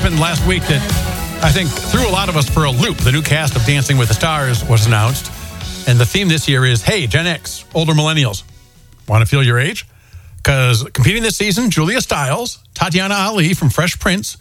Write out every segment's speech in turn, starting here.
happened last week that I think threw a lot of us for a loop. The new cast of Dancing with the Stars was announced. And the theme this year is, hey, Gen X, older millennials, want to feel your age? Because competing this season, Julia Stiles, Tatiana Ali from Fresh Prince,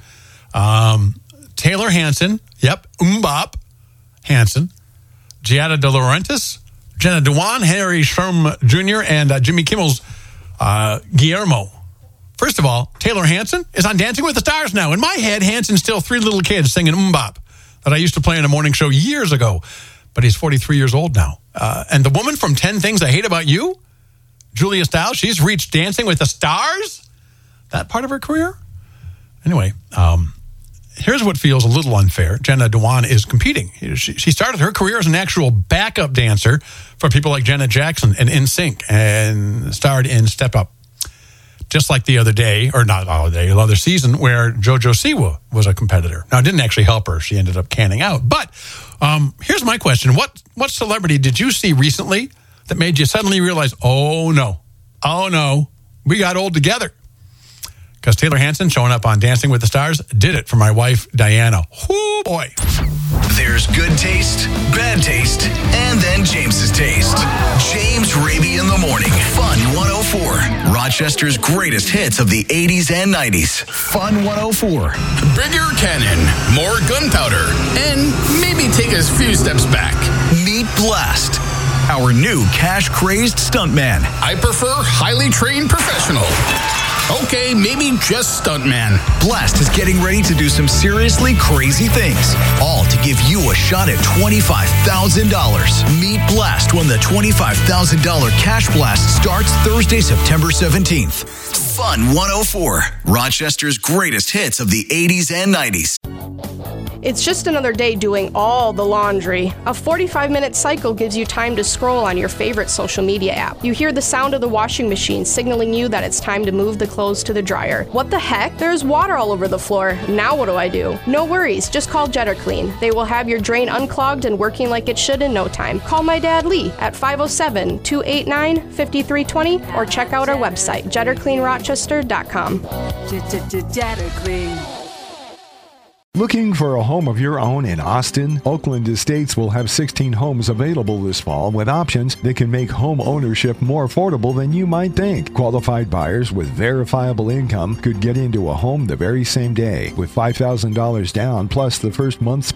Taylor Hanson, Mbop Hanson, Giada De Laurentiis, Jenna Dewan, Harry Shum Jr., and Jimmy Kimmel's Guillermo. First of all, Taylor Hanson is on Dancing with the Stars now. In my head, Hanson's still three little kids singing Mbop that I used to play in a morning show years ago. But he's 43 years old now. And the woman from 10 Things I Hate About You, Julia Stiles, she's reached Dancing with the Stars? That part of her career? Anyway, here's what feels a little unfair. Jenna Dewan is competing. She started her career as an actual backup dancer for people like Janet Jackson and NSYNC and starred in Step Up. Just like the other day, or not the other season, where JoJo Siwa was a competitor. Now, it didn't actually help her. She ended up canning out. But here's my question. What celebrity did you see recently that made you suddenly realize, oh, no, we got old together? Because Taylor Hanson showing up on Dancing with the Stars did it for my wife, Diana. Oh, boy. There's good taste, bad taste, and then James's taste. James Raby in the Morning. Fun 104. Rochester's greatest hits of the 80s and 90s. Fun 104. Bigger cannon, more gunpowder, and maybe take a few steps back. Meet Blast, our new cash-crazed stuntman. I prefer highly trained professional. Okay, maybe just stuntman. Blast is getting ready to do some seriously crazy things, all to give you a shot at $25,000. Meet Blast when the $25,000 Cash Blast starts Thursday, September 17th. Fun 104, Rochester's greatest hits of the 80s and 90s. It's just another day doing all the laundry. A 45-minute cycle gives you time to scroll on your favorite social media app. You hear the sound of the washing machine signaling you that it's time to move the clothes to the dryer. What the heck? There's water all over the floor. Now what do I do? No worries, just call Jetter Clean. They will have your drain unclogged and working like it should in no time. Call my dad Lee at 507-289-5320 or check out our website, jettercleanrochester.com. Jetter Clean. Looking for a home of your own in Austin? Oakland Estates will have 16 homes available this fall with options that can make home ownership more affordable than you might think. Qualified buyers with verifiable income could get into a home the very same day with $5,000 down plus the first month's